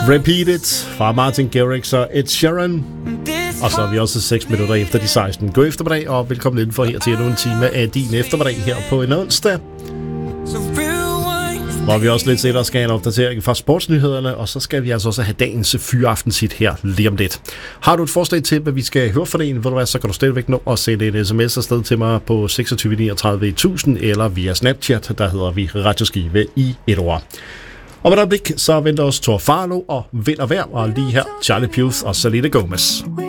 Repeat It fra Martin Garrix og Ed Sheeran. Og så er vi også 6 minutter efter de 16. God eftermiddag, og velkommen indenfor her til endnu en time af din eftermiddag her på en onsdag. Hvor vi også lidt senere skal have en opdatering fra sportsnyhederne, og så skal vi altså også have dagens fyraftensigt her lige om lidt. Har du et forslag til, hvad vi skal høre for en, så kan du stadigvæk nå at sende en sms afsted til mig på 26 39 1000 eller via Snapchat, der hedder vi Radioskive i et ord. Om et øjeblik, så venter os Thor Farlow og Vind og Vejr, og lige her Charlie Puth og Selena Gomez.